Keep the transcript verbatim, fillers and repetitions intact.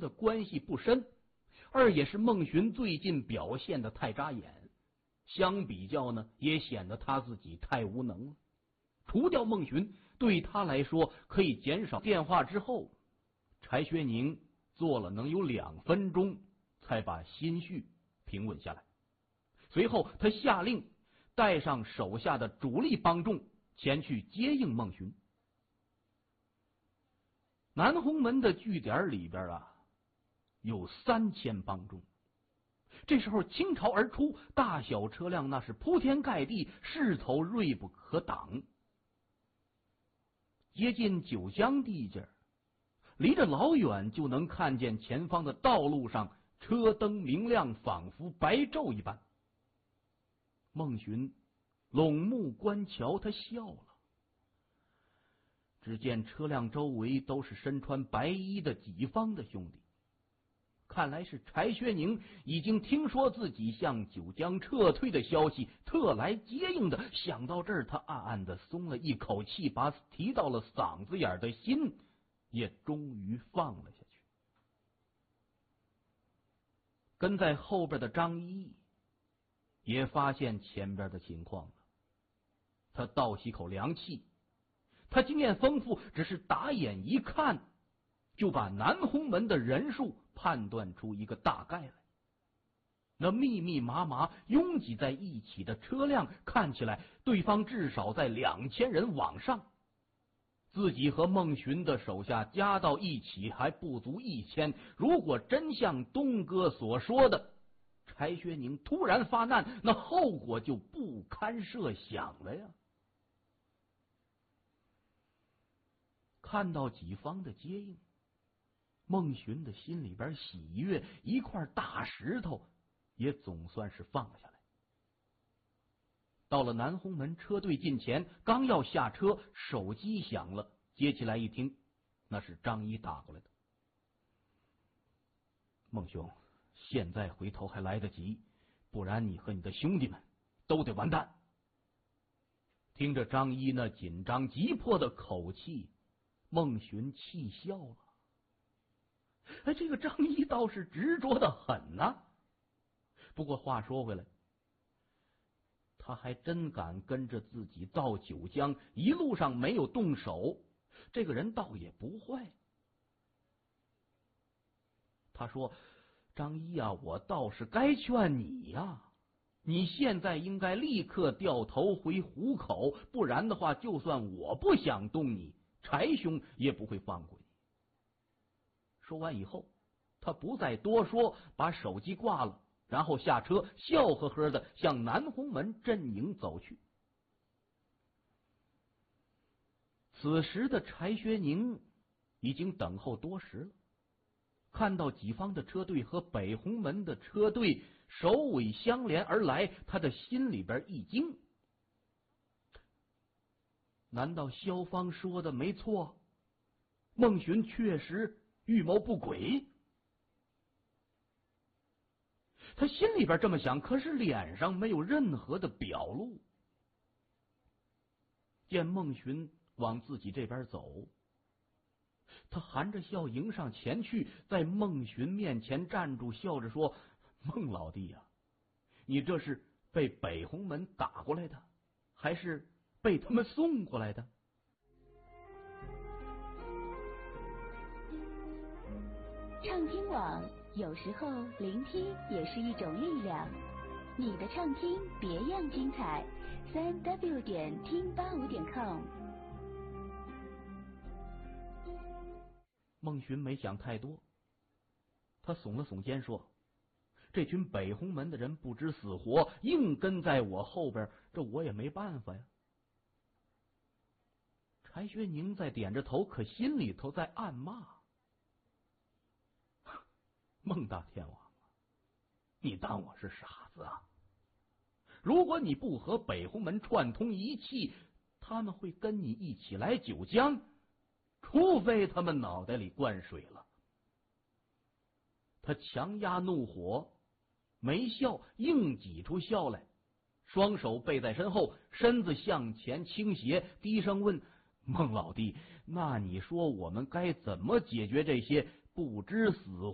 的关系不深，二也是孟寻最近表现的太扎眼，相比较呢，也显得他自己太无能了。除掉孟寻，对他来说可以减少电话。之后，柴学宁坐了能有两分钟，才把心绪平稳下来。随后，他下令带上手下的主力帮众前去接应孟寻。南红门的据点里边啊，有三千帮众。这时候倾巢而出，大小车辆那是铺天盖地，势头锐不可挡。接近九江地界，离着老远就能看见前方的道路上车灯明亮，仿佛白昼一般。孟寻拢目观瞧，他笑了。只见车辆周围都是身穿白衣的己方的兄弟，看来是柴学宁已经听说自己向九江撤退的消息，特来接应的。想到这儿，他暗暗的松了一口气，把提到了嗓子眼的心也终于放了下去。跟在后边的张一也发现前边的情况了，他倒吸口凉气。他经验丰富，只是打眼一看，就把南红门的人数判断出一个大概来。那密密麻麻拥挤在一起的车辆，看起来对方至少在两千人往上，自己和孟寻的手下加到一起还不足一千。如果真像东哥所说的，柴学宁突然发难，那后果就不堪设想了呀。看到己方的接应，孟寻的心里边喜悦，一块大石头也总算是放了下来。到了南红门，车队近前，刚要下车，手机响了，接起来一听，那是张一打过来的。孟兄，现在回头还来得及，不然你和你的兄弟们都得完蛋。听着张一那紧张急迫的口气，孟寻气笑了。哎，这个张一倒是执着的很呐、啊。不过话说回来，他还真敢跟着自己到九江，一路上没有动手，这个人倒也不坏。他说：“张一啊，我倒是该劝你呀、啊，你现在应该立刻掉头回湖口，不然的话，就算我不想动你，柴兄也不会放过你。”说完以后，他不再多说，把手机挂了，然后下车，笑呵呵的向南红门阵营走去。此时的柴学宁已经等候多时了，看到己方的车队和北红门的车队首尾相连而来，他的心里边一惊。难道萧芳说的没错？孟寻确实预谋不轨？他心里边这么想，可是脸上没有任何的表露。见孟寻往自己这边走，他含着笑迎上前去，在孟寻面前站住，笑着说：“孟老弟呀、啊，你这是被北红门打过来的，还是被他们送过来的？” 畅听网，有时候聆听也是一种力量。你的畅听别样精彩，三 w 点听八五点 com。 孟寻没想太多，他耸了耸肩说：“这群北红门的人不知死活，硬跟在我后边，这我也没办法呀。”柴学宁在点着头，可心里头在暗骂：“孟大天王啊，你当我是傻子啊？如果你不和北红门串通一气，他们会跟你一起来九江，除非他们脑袋里灌水了。”他强压怒火，没笑，硬挤出笑来，双手背在身后，身子向前倾斜，低声问：“孟老弟，那你说我们该怎么解决这些不知死